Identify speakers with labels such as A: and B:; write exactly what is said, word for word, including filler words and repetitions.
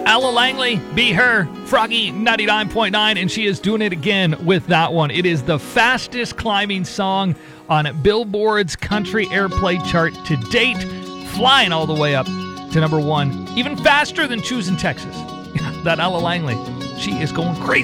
A: Ella Langley, Be Her, Froggy ninety-nine point nine, and she is doing it again with that one. It is the fastest climbing song on Billboard's country airplay chart to date, flying all the way up to number one, even faster than Choosing Texas. That Ella Langley, she is going crazy.